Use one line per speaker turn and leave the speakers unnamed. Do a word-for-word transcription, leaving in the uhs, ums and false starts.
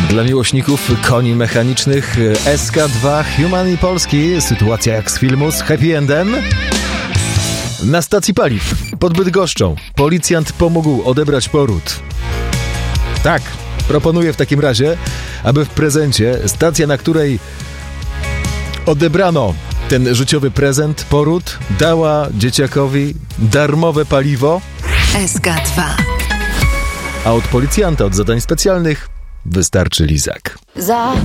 Dla miłośników koni mechanicznych S K dwa Humani Polski. Sytuacja jak z filmu z happy endem. Na stacji paliw pod Bydgoszczą policjant pomógł odebrać poród. Tak, proponuję w takim razie, aby w prezencie stacja, na której odebrano ten życiowy prezent, poród, dała dzieciakowi darmowe paliwo.
S K dwa.
A od policjanta, od zadań specjalnych wystarczy lizak.
Za